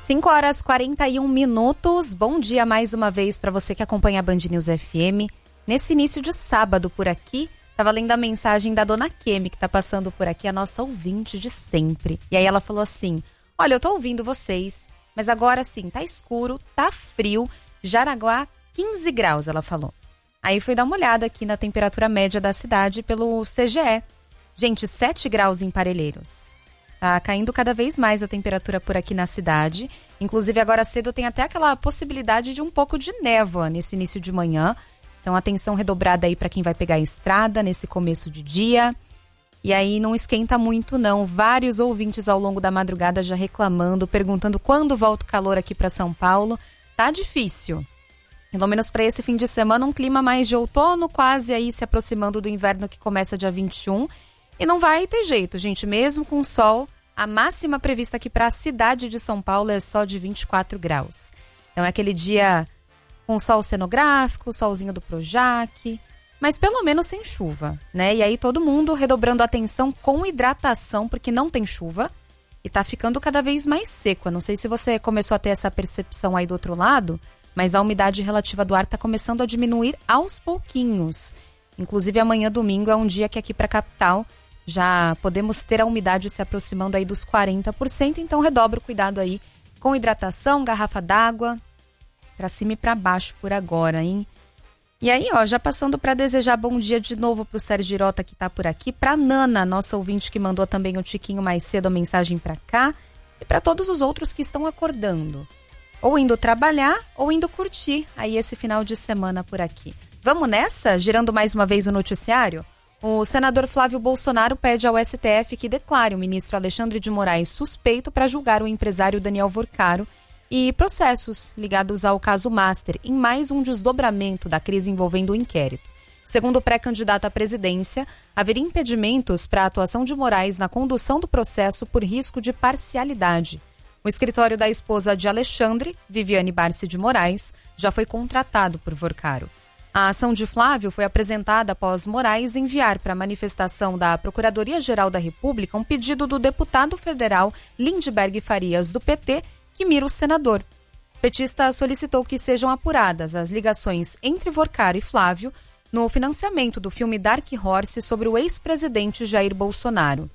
5h41. Bom dia mais uma vez para você que acompanha a Band News FM. Nesse início de sábado por aqui, tava lendo a mensagem da dona Kemi, que tá passando por aqui, a nossa ouvinte de sempre. E aí ela falou assim: olha, eu tô ouvindo vocês, mas agora sim, tá escuro, tá frio, Jaraguá 15 graus, ela falou. Aí fui dar uma olhada aqui na temperatura média da cidade pelo CGE. Gente, 7 graus em Parelheiros. Tá caindo cada vez mais a temperatura por aqui na cidade. Inclusive agora cedo tem até aquela possibilidade de um pouco de névoa nesse início de manhã. Então atenção redobrada aí para quem vai pegar a estrada nesse começo de dia. E aí não esquenta muito não. Vários ouvintes ao longo da madrugada já reclamando, perguntando quando volta o calor aqui para São Paulo. Tá difícil. Pelo menos para esse fim de semana, um clima mais de outono, quase aí se aproximando do inverno que começa dia 21. E não vai ter jeito, gente, mesmo com sol, a máxima prevista aqui para a cidade de São Paulo é só de 24 graus. Então é aquele dia com sol cenográfico, solzinho do Projac, mas pelo menos sem chuva, né? E aí todo mundo redobrando a atenção com hidratação, porque não tem chuva e tá ficando cada vez mais seco. Eu não sei se você começou a ter essa percepção aí do outro lado, mas a umidade relativa do ar tá começando a diminuir aos pouquinhos. Inclusive amanhã, domingo, é um dia que aqui para a capital já podemos ter a umidade se aproximando aí dos 40%, então redobre o cuidado aí com hidratação, garrafa d'água, para cima e para baixo por agora, hein? E aí, ó, já passando para desejar bom dia de novo pro Sérgio Girota que tá por aqui, pra Nana, nossa ouvinte que mandou também um tiquinho mais cedo a mensagem para cá, e para todos os outros que estão acordando, ou indo trabalhar ou indo curtir aí esse final de semana por aqui. Vamos nessa? Girando mais uma vez o noticiário? O senador Flávio Bolsonaro pede ao STF que declare o ministro Alexandre de Moraes suspeito para julgar o empresário Daniel Vorcaro e processos ligados ao caso Master, em mais um desdobramento da crise envolvendo o inquérito. Segundo o pré-candidato à presidência, haveria impedimentos para a atuação de Moraes na condução do processo por risco de parcialidade. O escritório da esposa de Alexandre, Viviane Barsi de Moraes, já foi contratado por Vorcaro. A ação de Flávio foi apresentada após Moraes enviar para a manifestação da Procuradoria-Geral da República um pedido do deputado federal Lindbergh Farias, do PT, que mira o senador. O petista solicitou que sejam apuradas as ligações entre Vorcaro e Flávio no financiamento do filme Dark Horse sobre o ex-presidente Jair Bolsonaro.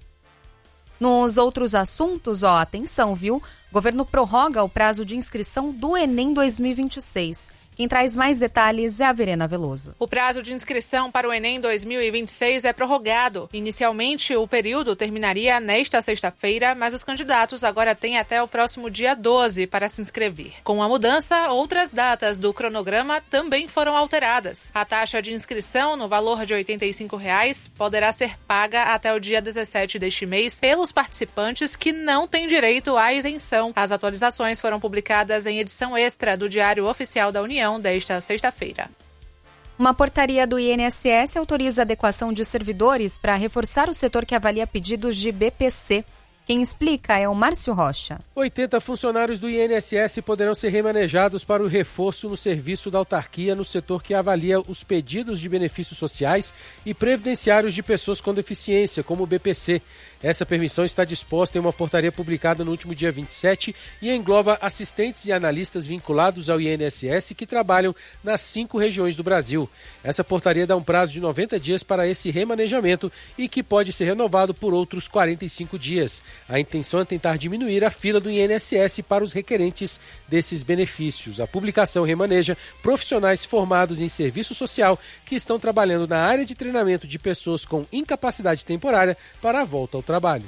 Nos outros assuntos, ó, atenção, viu? O governo prorroga o prazo de inscrição do Enem 2026. Quem traz mais detalhes é a Verena Veloso. O prazo de inscrição para o Enem 2026 é prorrogado. Inicialmente, o período terminaria nesta sexta-feira, mas os candidatos agora têm até o próximo dia 12 para se inscrever. Com a mudança, outras datas do cronograma também foram alteradas. A taxa de inscrição, no valor de R$ 85, poderá ser paga até o dia 17 deste mês pelos participantes que não têm direito à isenção. As atualizações foram publicadas em edição extra do Diário Oficial da União desta sexta-feira. Uma portaria do INSS autoriza a adequação de servidores para reforçar o setor que avalia pedidos de BPC. Quem explica é o Márcio Rocha. 80 funcionários do INSS poderão ser remanejados para o reforço no serviço da autarquia no setor que avalia os pedidos de benefícios sociais e previdenciários de pessoas com deficiência, como o BPC. Essa permissão está disposta em uma portaria publicada no último dia 27 e engloba assistentes e analistas vinculados ao INSS que trabalham nas 5 regiões do Brasil. Essa portaria dá um prazo de 90 dias para esse remanejamento e que pode ser renovado por outros 45 dias. A intenção é tentar diminuir a fila do INSS para os requerentes desses benefícios. A publicação remaneja profissionais formados em serviço social que estão trabalhando na área de treinamento de pessoas com incapacidade temporária para a volta ao trabalho.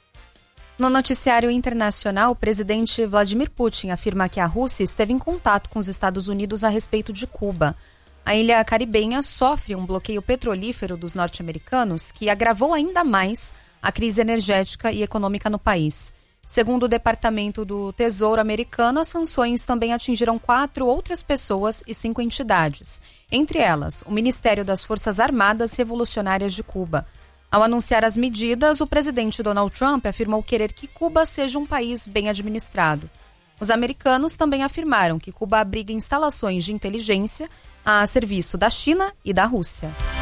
No noticiário internacional, o presidente Vladimir Putin afirma que a Rússia esteve em contato com os Estados Unidos a respeito de Cuba. A ilha caribenha sofre um bloqueio petrolífero dos norte-americanos que agravou ainda mais a crise energética e econômica no país. Segundo o Departamento do Tesouro americano, as sanções também atingiram 4 outras pessoas e 5 entidades, entre elas o Ministério das Forças Armadas Revolucionárias de Cuba. Ao anunciar as medidas, o presidente Donald Trump afirmou querer que Cuba seja um país bem administrado. Os americanos também afirmaram que Cuba abriga instalações de inteligência a serviço da China e da Rússia.